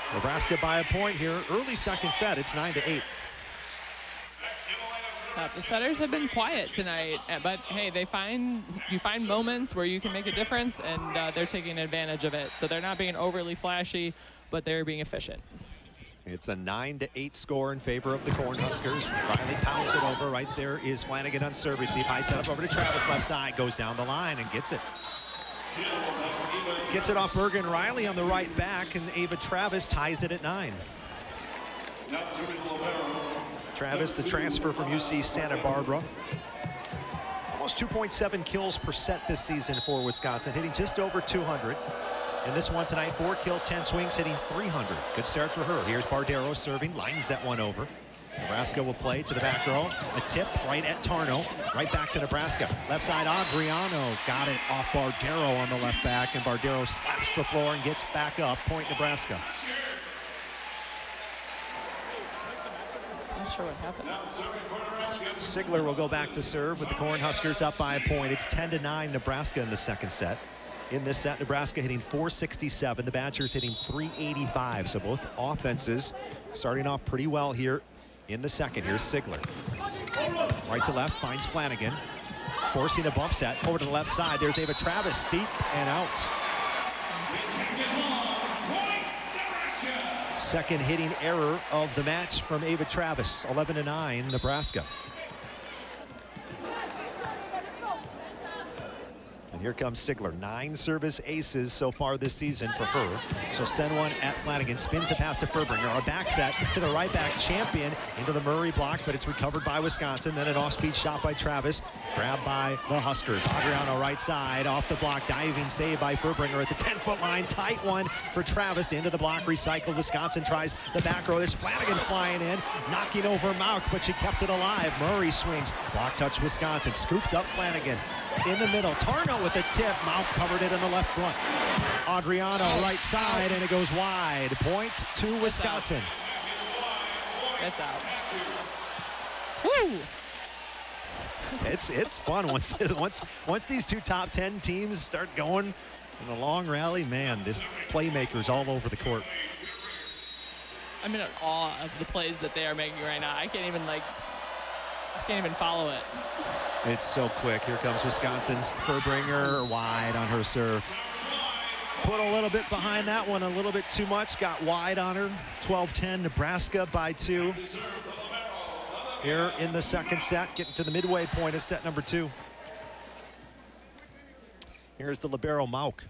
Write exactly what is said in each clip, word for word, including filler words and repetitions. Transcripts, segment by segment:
Nebraska by a point here. Early second set. It's nine to eight. Uh, the setters have been quiet tonight, but hey, they find you find moments where you can make a difference, and uh, they're taking advantage of it. So they're not being overly flashy, but they're being efficient. It's a nine to eight score in favor of the Cornhuskers. Riley pounds it over. Right there is Flanagan on serve receive. High setup over to Travis, left side, goes down the line and gets it. Gets it off Bergen Riley on the right back, and Ava Travis ties it at nine. Travis, the transfer from U C Santa Barbara. Almost two point seven kills per set this season for Wisconsin, hitting just over two hundred. And this one tonight, four kills, ten swings, hitting three hundred. Good start for her. Here's Bardero serving, lines that one over. Nebraska will play to the back row. A tip right at Tarno. Right back to Nebraska. Left side, Adriano got it off Bardero on the left back, and Bardero slaps the floor and gets back up. Point Nebraska. Not sure what happened. Sigler will go back to serve with the Cornhuskers up by a point. It's ten to nine Nebraska in the second set. In this set, Nebraska hitting four sixty-seven. The Badgers hitting three eighty-five. So both offenses starting off pretty well here in the second. Here's Sigler. Right to left, finds Flanagan. Forcing a bump set over to the left side. There's Ava Travis, steep and out. Second hitting error of the match from Ava Travis. eleven to nine, Nebraska. And here comes Sigler. Nine service aces so far this season for her. She'll send one at Flanagan. Spins the pass to Furbringer. A back set to the right back. Champion into the Murray block, but it's recovered by Wisconsin. Then an off-speed shot by Travis. Grabbed by the Huskers. Adriano right side. Off the block. Diving save by Furbringer at the ten-foot line. Tight one for Travis. Into the block. Recycled. Wisconsin tries the back row. There's Flanagan flying in. Knocking over Mauk, but she kept it alive. Murray swings. Block touch Wisconsin. Scooped up Flanagan. In the middle, Tarno with a tip. Mauk covered it in the left front. Adriano right side, and it goes wide. Point to Wisconsin. That's out. Woo! It's it's fun once once once these two top ten teams start going in a long rally. Man, this playmakers all over the court. I'm in awe of the plays that they are making right now. I can't even like. I can't even follow it. It's so quick. Here comes Wisconsin's Furbringer wide on her serve. Put a little bit behind that one, a little bit too much. Got wide on her. twelve ten Nebraska by two. Here in the second set, getting to the midway point of set number two. Here's the libero Mauk.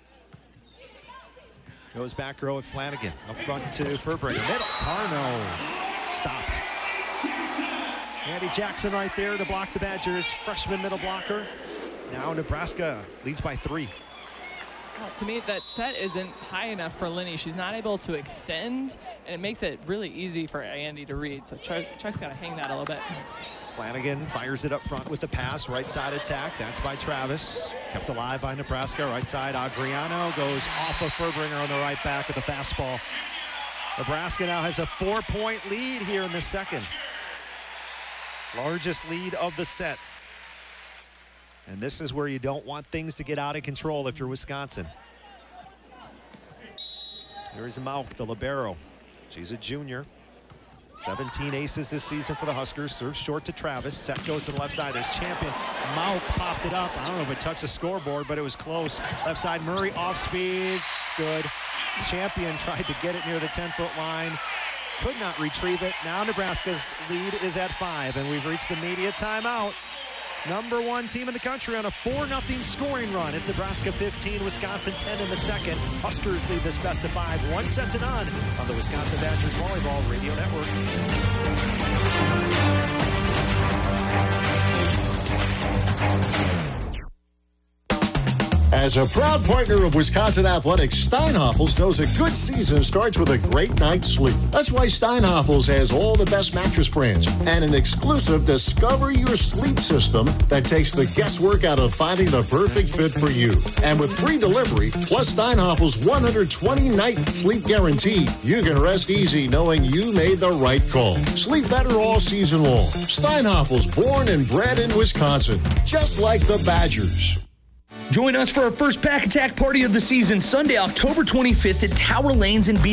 Goes back row at Flanagan. Up front to Furbringer. Middle, Tarno stopped. Andy Jackson right there to block the Badgers. Freshman middle blocker. Now Nebraska leads by three. Well, to me, that set isn't high enough for Linny. She's not able to extend, and it makes it really easy for Andy to read. So Chuck's got to hang that a little bit. Flanagan fires it up front with the pass. Right side attack. That's by Travis. Kept alive by Nebraska. Right side, Adriano goes off of Furbringer on the right back with a fastball. Nebraska now has a four-point lead here in the second. Largest lead of the set. And this is where you don't want things to get out of control if you're Wisconsin. Here's Mauk, the libero. She's a junior. seventeen aces this season for the Huskers. Serves short to Travis. Set goes to the left side. There's Champion. Mauk popped it up. I don't know if it touched the scoreboard, but it was close. Left side, Murray off speed. Good. Champion tried to get it near the ten-foot line. Could not retrieve it. Now Nebraska's lead is at five, and we've reached the media timeout. Number one team in the country on a four nothing scoring run. It's Nebraska fifteen, Wisconsin ten in the second. Huskers lead this best of five, one set to none on the Wisconsin Badgers Volleyball Radio Network. As a proud partner of Wisconsin Athletics, Steinhoffels knows a good season starts with a great night's sleep. That's why Steinhoffels has all the best mattress brands and an exclusive Discover Your Sleep system that takes the guesswork out of finding the perfect fit for you. And with free delivery, plus Steinhoffels' one hundred twenty night sleep guarantee, you can rest easy knowing you made the right call. Sleep better all season long. Steinhoffels, born and bred in Wisconsin, just like the Badgers. Join us for our first Pack Attack party of the season, Sunday, October twenty-fifth at Tower Lanes in B.